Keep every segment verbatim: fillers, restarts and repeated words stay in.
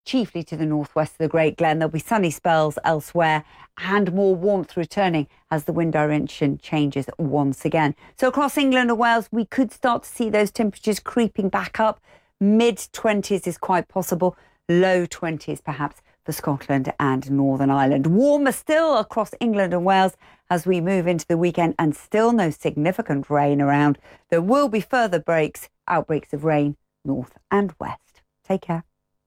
chiefly to the northwest of the Great Glen. There'll be sunny spells elsewhere and more warmth returning as the wind direction changes once again. So across England and Wales, we could start to see those temperatures creeping back up. mid twenties is quite possible, low twenties perhaps for Scotland and Northern Ireland. Warmer still across England and Wales as we move into the weekend, and still no significant rain around. There will be further breaks, outbreaks of rain north and west. Take care.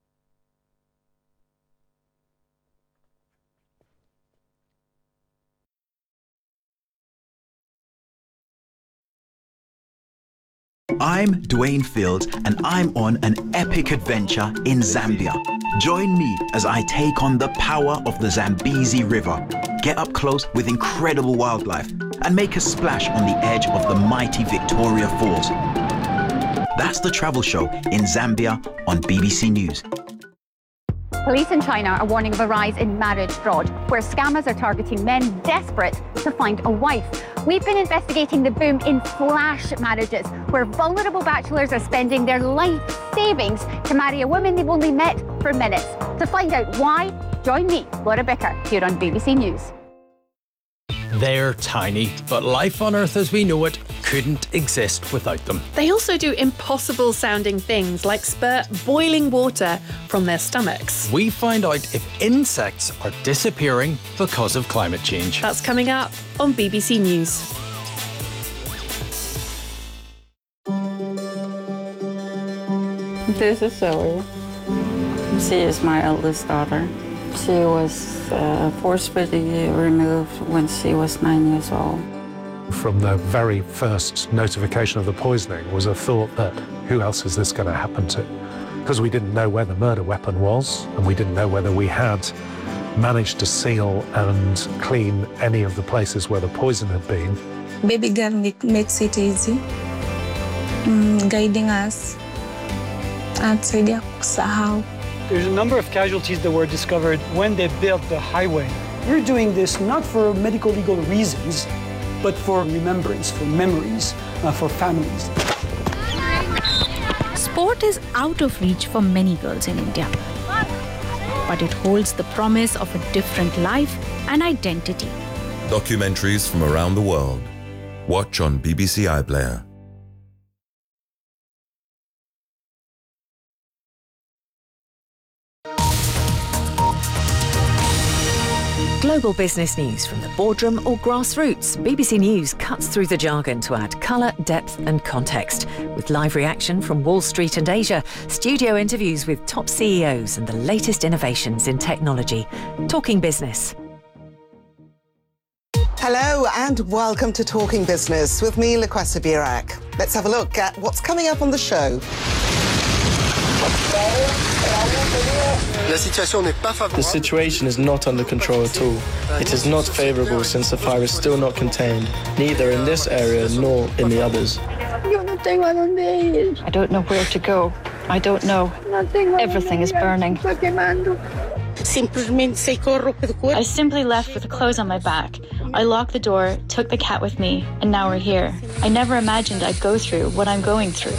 I'm Dwayne Fields and I'm on an epic adventure in Zambia. Join me as I take on the power of the Zambezi River, get up close with incredible wildlife and make a splash on the edge of the mighty Victoria Falls. That's the travel show in Zambia on B B C News. Police in China are warning of a rise in marriage fraud, where scammers are targeting men desperate to find a wife. We've been investigating the boom in flash marriages, where vulnerable bachelors are spending their life savings to marry a woman they've only met for minutes. To find out why, join me, Laura Bicker, here on B B C News. They're tiny, but life on Earth as we know it couldn't exist without them. They also do impossible sounding things like spurt boiling water from their stomachs. We find out if insects are disappearing because of climate change. That's coming up on B B C News. This is Zoe. She is my eldest daughter. She was uh, forcibly removed when she was nine years old. From the very first notification of the poisoning was a thought that who else is this going to happen to? Because we didn't know where the murder weapon was, and we didn't know whether we had managed to seal and clean any of the places where the poison had been. Baby girl makes it easy, mm, guiding us and saidia kusahau. There's a number of casualties that were discovered when they built the highway. We're doing this not for medical legal reasons, but for remembrance, for memories, uh, for families. Sport is out of reach for many girls in India, but it holds the promise of a different life and identity. Documentaries from around the world. Watch on B B C iPlayer. Global business news from the boardroom or grassroots. B B C News cuts through the jargon to add colour, depth and context. With live reaction from Wall Street and Asia, studio interviews with top C E Os and the latest innovations in technology. Talking Business. Hello and welcome to Talking Business with me, Lekwesa Birak. Let's have a look at what's coming up on the show. The situation is not under control at all. It is not favourable since the fire is still not contained, neither in this area nor in the others. I don't know where to go. I don't know. Everything is burning. I simply left with the clothes on my back. I locked the door, took the cat with me, and now we're here. I never imagined I'd go through what I'm going through.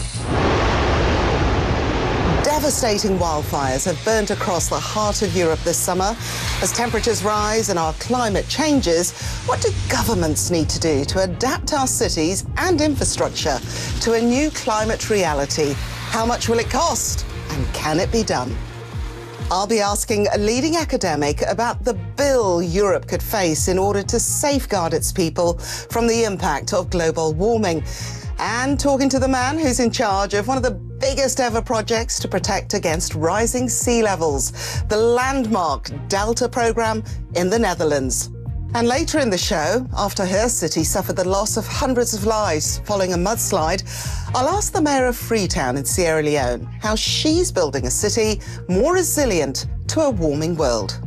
Devastating wildfires have burnt across the heart of Europe this summer. As temperatures rise and our climate changes, what do governments need to do to adapt our cities and infrastructure to a new climate reality? How much will it cost? And can it be done? I'll be asking a leading academic about the bill Europe could face in order to safeguard its people from the impact of global warming. And talking to the man who's in charge of one of the biggest ever projects to protect against rising sea levels, the landmark Delta programme in the Netherlands. And later in the show, after her city suffered the loss of hundreds of lives following a mudslide, I'll ask the mayor of Freetown in Sierra Leone how she's building a city more resilient to a warming world.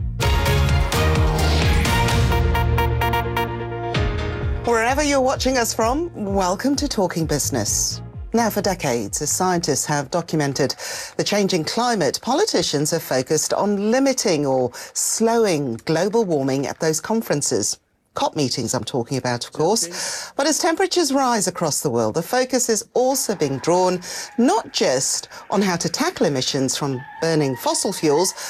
Wherever you're watching us from, welcome to Talking Business. Now, for decades, as scientists have documented the changing climate, politicians have focused on limiting or slowing global warming at those conferences. COP meetings I'm talking about, of course. But as temperatures rise across the world, the focus is also being drawn not just on how to tackle emissions from burning fossil fuels,